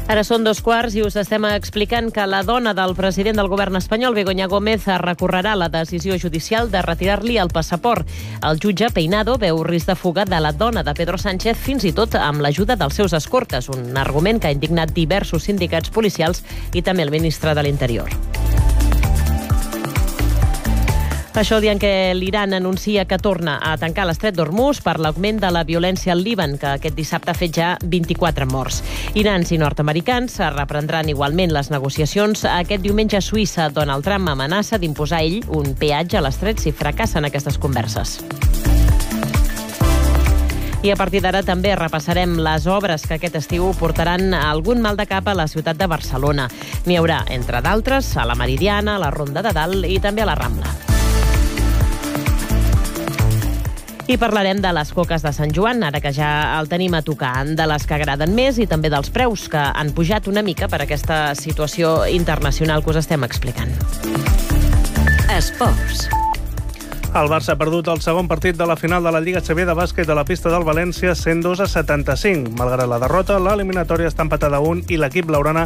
Ara són 2:15 i us estem explicant que la dona del president del govern espanyol, Begoña Gómez, recorrerà la decisió judicial de retirar-li el passaport. El jutge Peinado veu risc de fuga de la dona de Pedro Sánchez, fins i tot amb l'ajuda dels seus escortes, un argument que ha indignat diversos sindicats policials i també el ministre de l'Interior. Això dient que l'Iran anuncia que torna a tancar l'estret d'Hormuz per l'augment de la violència al Líban, que aquest dissabte ha fet ja 24 morts. Irans i nord-americans reprendran igualment les negociacions. Aquest diumenge a Suïssa, Donald Trump amenaça d'imposar ell un peatge a l'estret si fracassen aquestes converses. I a partir d'ara també repassarem les obres que aquest estiu portaran algun mal de cap a la ciutat de Barcelona. N'hi haurà, entre d'altres, a la Meridiana, a la Ronda de Dalt i també a la Rambla. I parlarem de les coques de Sant Joan, ara que ja el tenim a tocar, de les que agraden més i també dels preus, que han pujat una mica per aquesta situació internacional que us estem explicant. Esports. El Barça ha perdut el segon partit de la final de la Lliga CB de bàsquet a la pista del València 102-75. Malgrat la derrota, l'eliminatòria està empatada a 1 i l'equip blaugrana